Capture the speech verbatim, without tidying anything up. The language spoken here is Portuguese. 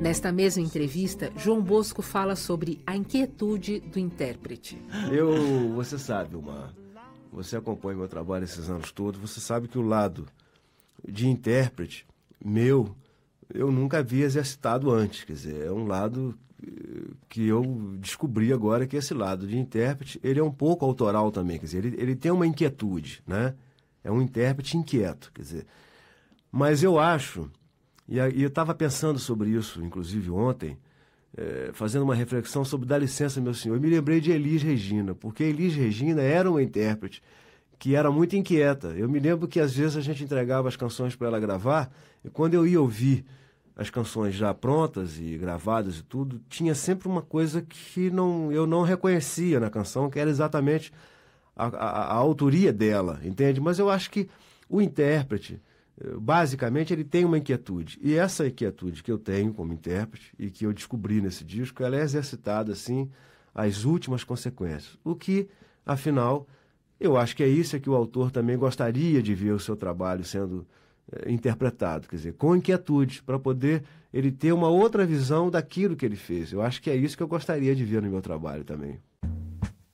Nesta mesma entrevista, João Bosco fala sobre a inquietude do intérprete. Eu, você sabe, Omar, você acompanha meu trabalho esses anos todos, você sabe que o lado de intérprete meu, eu nunca havia exercitado antes. Quer dizer, é um lado que eu descobri agora, que esse lado de intérprete, ele é um pouco autoral também. Quer dizer, ele, ele tem uma inquietude, né? É um intérprete inquieto, quer dizer. Mas eu acho, e, e eu estava pensando sobre isso, inclusive ontem, é, fazendo uma reflexão sobre Dá Licença, Meu Senhor, eu me lembrei de Elis Regina, porque Elis Regina era uma intérprete que era muito inquieta. Eu me lembro que às vezes a gente entregava as canções para ela gravar, e quando eu ia ouvir as canções já prontas e gravadas e tudo, tinha sempre uma coisa que não, eu não reconhecia na canção, que era exatamente a, a, a autoria dela, entende? Mas eu acho que o intérprete, basicamente, ele tem uma inquietude. E essa inquietude que eu tenho como intérprete e que eu descobri nesse disco, ela é exercitada, assim, às últimas consequências. O que, afinal, eu acho que é isso que o autor também gostaria de ver o seu trabalho sendo é, interpretado, quer dizer, com inquietude, para poder ele ter uma outra visão daquilo que ele fez. Eu acho que é isso que eu gostaria de ver no meu trabalho também.